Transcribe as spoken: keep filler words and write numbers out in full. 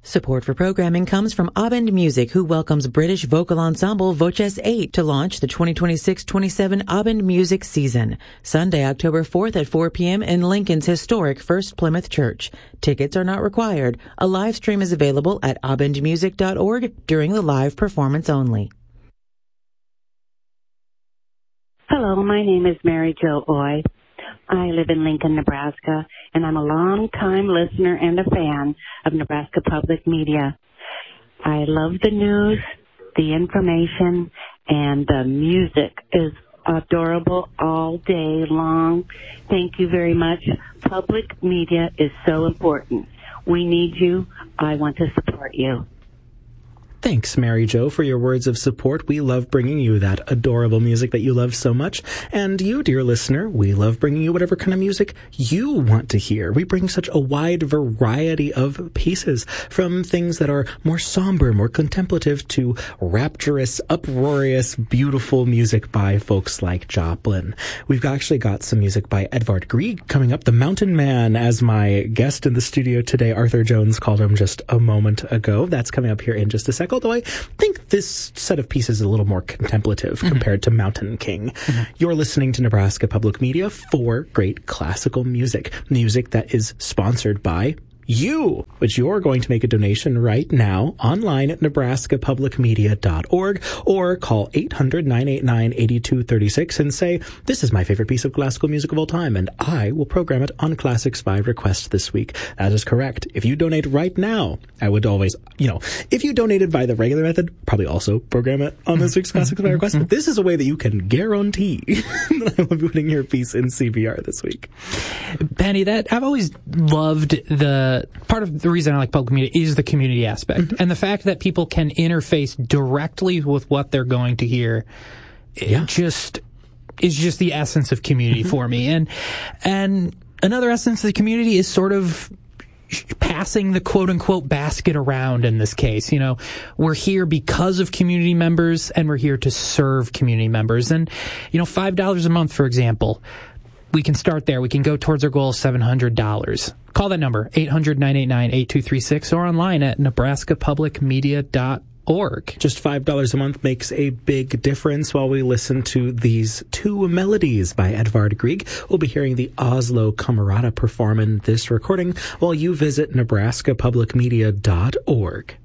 Support for programming comes from Abend Music, who welcomes British vocal ensemble Voces eight to launch the twenty twenty-six twenty-seven Abend Music season. Sunday, October fourth at four p.m. in Lincoln's historic First Plymouth Church. Tickets are not required. A live stream is available at abend music dot org during the live performance only. Hello, my name is Mary Jo Oy. I live in Lincoln, Nebraska, and I'm a long-time listener and a fan of Nebraska Public Media. I love the news, the information, and the music is adorable all day long. Thank you very much. Public media is so important. We need you. I want to support you. Thanks, Mary Jo, for your words of support. We love bringing you that adorable music that you love so much. And you, dear listener, we love bringing you whatever kind of music you want to hear. We bring such a wide variety of pieces, from things that are more somber, more contemplative, to rapturous, uproarious, beautiful music by folks like Joplin. We've actually got some music by Edvard Grieg coming up. The Mountain Man, as my guest in the studio today, Arthur Jones, called him just a moment ago. That's coming up here in just a second. Although I think this set of pieces is a little more contemplative mm-hmm. compared to Mountain King. Mm-hmm. You're listening to Nebraska Public Media for great classical music. Music that is sponsored by you, which you're going to make a donation right now online at nebraska public media dot org, or call eight hundred, nine eight nine, eight two three six and say, this is my favorite piece of classical music of all time, and I will program it on Classics by request this week. That is correct. If you donate right now, I would always, you know, if you donated by the regular method, probably also program it on this week's Classics by request. But this is a way that you can guarantee that I will be putting your piece in C B R this week. Penny, that I've always loved the part of the reason I like public media is the community aspect. Mm-hmm. And the fact that people can interface directly with what they're going to hear yeah. it just is just the essence of community mm-hmm. for me. And and another essence of the community is sort of passing the quote-unquote basket around in this case. You know, we're here because of community members, and we're here to serve community members. And, you know, five dollars a month, for example, we can start there. We can go towards our goal of seven hundred dollars. Call that number, eight hundred, nine eight nine, eight two three six, or online at nebraska public media dot org. Just five dollars a month makes a big difference while we listen to these two melodies by Edvard Grieg. We'll be hearing the Oslo Camerata perform in this recording while you visit nebraska public media dot org.